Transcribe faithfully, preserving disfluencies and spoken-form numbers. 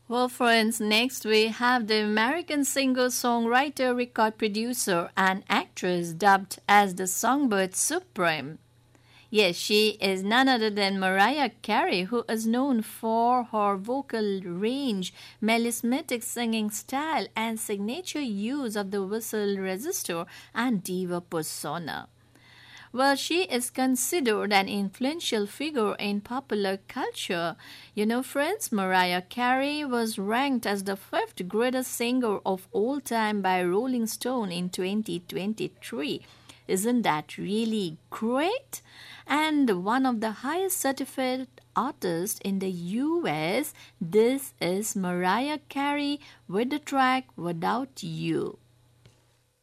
Well, friends, next we have the American singer, songwriter, record producer, and actress dubbed as the Songbird Supreme. Yes, she is none other than Mariah Carey, who is known for her vocal range, melismatic singing style, and signature use of the whistle register and diva persona. Well, she is considered an influential figure in popular culture. You know, friends, Mariah Carey was ranked as the fifth greatest singer of all time by Rolling Stone in twenty twenty-three. Isn't that really great? And one of the highest certified artists in the U S. This is Mariah Carey with the track Without You.